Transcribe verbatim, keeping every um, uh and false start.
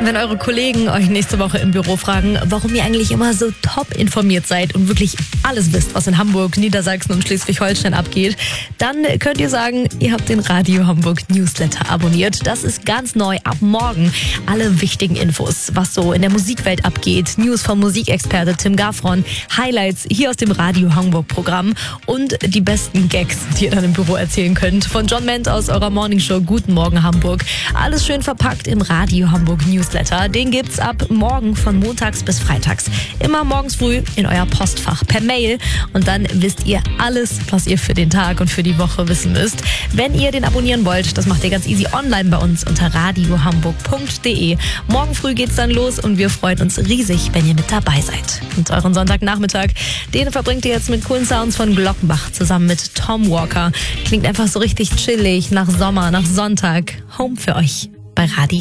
Wenn eure Kollegen euch nächste Woche im Büro fragen, warum ihr eigentlich immer so top informiert seid und wirklich alles wisst, was in Hamburg, Niedersachsen und Schleswig-Holstein abgeht, dann könnt ihr sagen, ihr habt den Radio Hamburg Newsletter abonniert. Das ist ganz neu ab morgen. Alle wichtigen Infos, was so in der Musikwelt abgeht, News vom Musikexperte Tim Gafron, Highlights hier aus dem Radio Hamburg Programm und die besten Gags, die ihr dann im Büro erzählen könnt. Von John Ment aus eurer Morningshow Guten Morgen Hamburg. Alles schön verpackt im Radio Hamburg Newsletter. Den gibt's ab morgen von montags bis freitags. Immer morgens früh in euer Postfach per Mail. Und dann wisst ihr alles, was ihr für den Tag und für die Woche wissen müsst. Wenn ihr den abonnieren wollt, das macht ihr ganz easy online bei uns unter radiohamburg punkt de. Morgen früh geht's dann los und wir freuen uns riesig, wenn ihr mit dabei seid. Und euren Sonntagnachmittag, den verbringt ihr jetzt mit coolen Sounds von Glockenbach zusammen mit Tom Walker. Klingt einfach so richtig chillig, nach Sommer, nach Sonntag. Home für euch bei Radio